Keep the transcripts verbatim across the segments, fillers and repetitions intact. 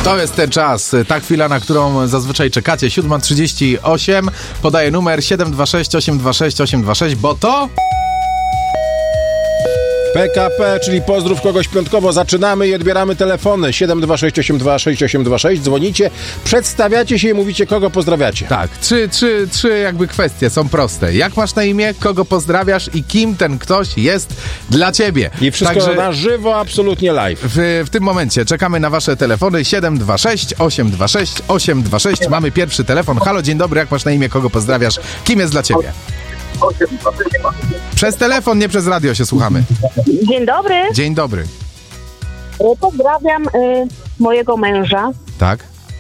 To jest ten czas, ta chwila, na którą zazwyczaj czekacie. siódma trzydzieści osiem, podaję numer siedem dwa sześć osiem dwa sześć osiem dwa sześć, bo to... P K P, czyli pozdrów kogoś piątkowo. Zaczynamy i odbieramy telefony. siedem dwa sześć osiem dwa sześć osiem dwa sześć. Dzwonicie, przedstawiacie się i mówicie, kogo pozdrawiacie. Tak, trzy, trzy, trzy jakby kwestie są proste. Jak masz na imię, kogo pozdrawiasz i kim ten ktoś jest dla ciebie. I wszystko Także na żywo, absolutnie live. w, w tym momencie czekamy na wasze telefony siedem dwa sześć osiem dwa sześć osiem dwa sześć. Mamy pierwszy telefon. Halo, dzień dobry, jak masz na imię, kogo pozdrawiasz, kim jest dla ciebie? Przez telefon, nie przez radio się słuchamy. Dzień dobry. Dzień dobry. Pozdrawiam y, mojego męża, Tak?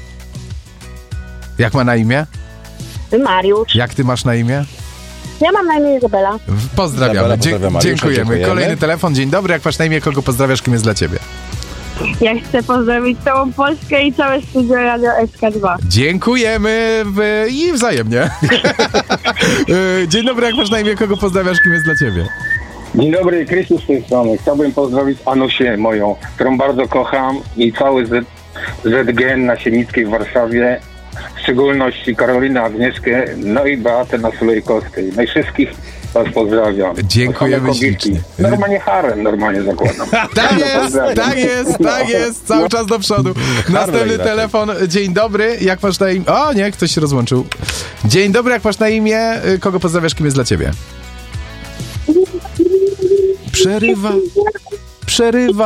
Jak ma na imię? Mariusz. Jak ty masz na imię? Ja mam na imię Izabela. Pozdrawiamy. Izabela, Dzie- pozdrawiam Mariusza, dziękujemy. dziękujemy. Kolejny telefon. Dzień dobry, jak masz na imię, kogo pozdrawiasz, kim jest dla ciebie? Ja chcę pozdrowić całą Polskę i całe studio Radio S K dwa. Dziękujemy w... i wzajemnie. Dzień dobry, jak masz na imię, kogo pozdrawiasz, kim jest dla ciebie? Dzień dobry, Krzysztof z tej strony. Chciałbym pozdrowić Anusię moją, którą bardzo kocham i cały Z, Z G N na Siennickiej w Warszawie, w szczególności Karolinę, Agnieszkę, no i Beatę na Sulejkowskiej. No i wszystkich was pozdrawiam. Dziękujemy Same kobietki. ślicznie. Normalnie harem normalnie zakładam. Tak jest, tak jest, tak jest, cały czas do przodu. Następny raczej. telefon. Dzień dobry, jak masz na imię... O nie, ktoś się rozłączył. Dzień dobry, jak masz na imię, kogo pozdrawiasz, kim jest dla ciebie? Przerywa, przerywa.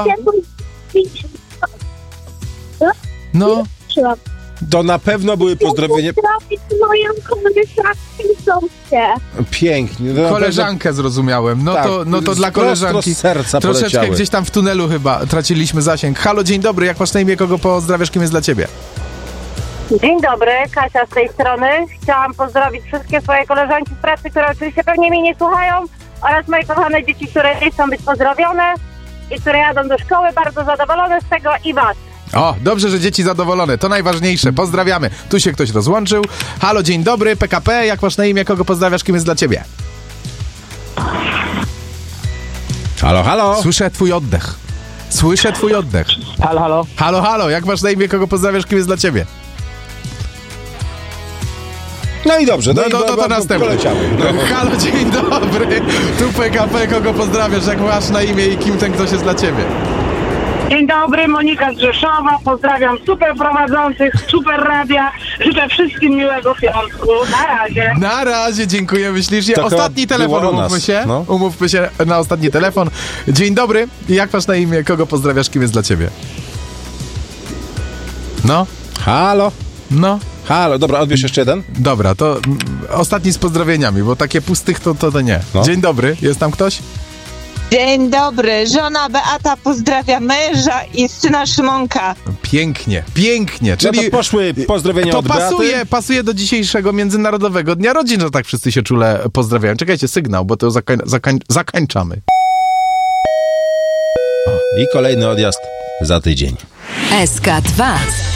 No, To na pewno były pozdrowienia. Pozdrowić moją koleżankę. Pięknie. To na koleżankę zrozumiałem. No Tak, to, no to z dla prosto koleżanki. z serca Troszeczkę poleciały. gdzieś tam w tunelu chyba traciliśmy zasięg. Halo, dzień dobry, jak masz na imię, kogo pozdrawiasz, kim jest dla ciebie? Dzień dobry, Kasia z tej strony. Chciałam pozdrowić wszystkie swoje koleżanki z pracy, które oczywiście pewnie mnie nie słuchają, oraz moje kochane dzieci, które nie chcą być pozdrowione i które jadą do szkoły, bardzo zadowolone z tego i was. O, dobrze, że dzieci zadowolone, to najważniejsze. Pozdrawiamy. Tu się ktoś rozłączył. Halo, dzień dobry, P K P, jak masz na imię, kogo pozdrawiasz, kim jest dla ciebie? Halo, halo. Słyszę twój oddech. Słyszę twój oddech. Halo, halo. Halo, halo, jak masz na imię, kogo pozdrawiasz, kim jest dla ciebie? No i dobrze. No, i no, bo- no to bo- następny. poleciały. Halo, dzień dobry. Tu P K P, kogo pozdrawiasz, jak masz na imię i kim ten ktoś jest dla ciebie? Dzień dobry, Monika z Rzeszowa. Pozdrawiam super prowadzących, super radia. Życzę wszystkim miłego piątku. Na razie. Na razie, dziękujemy ślicznie. To Ostatni chyba telefon, było o umówmy nas, się. no. Umówmy się na ostatni telefon. Dzień dobry. Jak masz na imię, kogo pozdrawiasz, kim jest dla ciebie? No, Halo. no. Halo, dobra, odbierz jeszcze jeden. Dobra, to mm, ostatni z pozdrowieniami, bo takie pustych to, to, to nie. No. Dzień dobry, jest tam ktoś? Dzień dobry, żona Beata pozdrawia męża i syna Szymonka. Pięknie, pięknie. Czyli Czyli no to poszły pozdrowienia to od Beaty. pasuje, pasuje do dzisiejszego Międzynarodowego Dnia Rodzin, że tak wszyscy się czule pozdrawiają. Czekajcie, sygnał, bo to zakań, zakań, zakańczamy. I kolejny odjazd za tydzień. S K dwa.